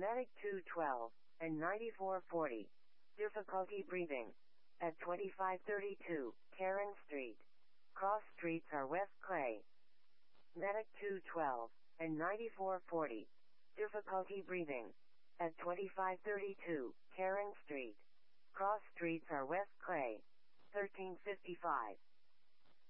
Medic 212 and 9440. Difficulty breathing. At 2532, Karen Street. Cross streets are West Clay. Medic 212 and 9440. Difficulty breathing. At 2532, Karen Street. Cross streets are West Clay. 1355.